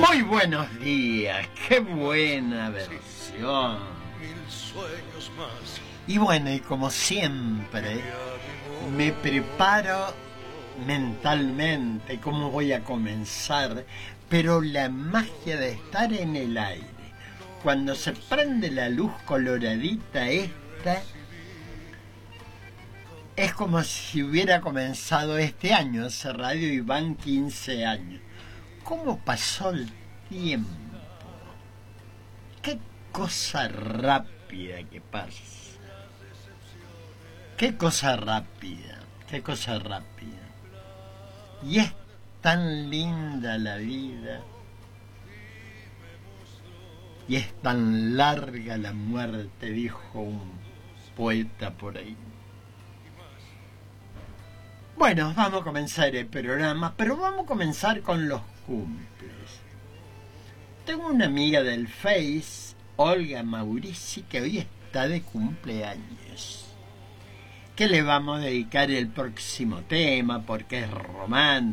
Muy buenos días, qué buena versión. Y bueno, y como siempre, me preparo mentalmente cómo voy a comenzar, pero la magia de estar en el aire, cuando se prende la luz coloradita esta, es como si hubiera comenzado este año, hace radio y van 15 años. ¿Cómo pasó el tiempo? Qué cosa rápida que pasa. Qué cosa rápida, qué cosa rápida. Y es tan linda la vida. Y es tan larga la muerte, dijo un poeta por ahí. Bueno, vamos a comenzar el programa, pero vamos a comenzar con los cumples. Tengo una amiga del Face, Olga Maurici, que hoy está de cumpleaños. Que le vamos a dedicar el próximo tema porque es romántico.